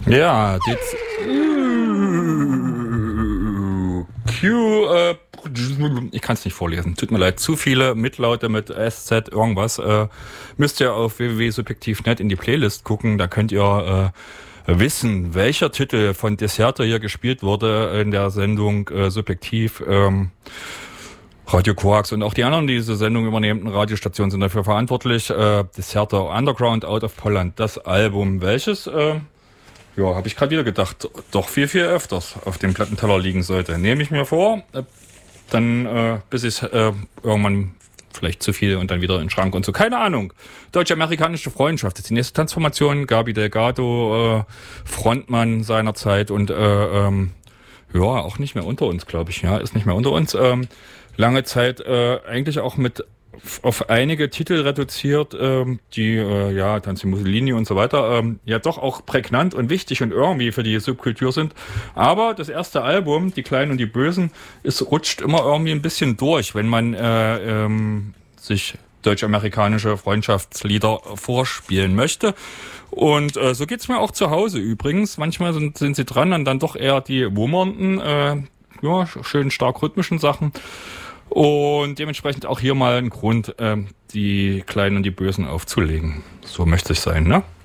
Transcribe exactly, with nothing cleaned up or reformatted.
Ja, jetzt Q, äh, ich kann es nicht vorlesen. Tut mir leid, zu viele Mitlaute mit S Z irgendwas. Äh, müsst ihr auf w w w punkt subjektiv punkt net in die Playlist gucken. Da könnt ihr äh, wissen, welcher Titel von Desserto hier gespielt wurde in der Sendung äh, Subjektiv. Ähm, Radio Koax und auch die anderen, die diese Sendung übernehmenden Radiostationen sind dafür verantwortlich. Äh, Desserto Underground Out of Poland, das Album, welches, äh, ja, habe ich gerade wieder gedacht, doch viel, viel öfters auf dem Plattenteller liegen sollte. Nehme ich mir vor, äh, dann äh, bis ich äh, irgendwann vielleicht zu viel und dann wieder in den Schrank und so. Keine Ahnung. Deutsch-amerikanische Freundschaft ist die nächste Transformation. Gabi Delgado, äh, Frontmann seiner Zeit und äh, ähm, ja, auch nicht mehr unter uns, glaube ich. Ja, ist nicht mehr unter uns. Ähm, lange Zeit äh, eigentlich auch mit auf einige Titel reduziert, ähm, die, äh, ja, Tanzi Mussolini und so weiter, ähm, ja doch auch prägnant und wichtig und irgendwie für die Subkultur sind. Aber das erste Album, Die Kleinen und die Bösen, ist rutscht immer irgendwie ein bisschen durch, wenn man äh, ähm, sich deutsch-amerikanische Freundschaftslieder vorspielen möchte. Und äh, so geht's mir auch zu Hause übrigens. Manchmal sind, sind sie dran und dann doch eher die wummernden, äh, ja, schön stark rhythmischen Sachen. Und dementsprechend auch hier mal ein Grund, äh, die Kleinen und die Bösen aufzulegen. So möchte es sein, ne?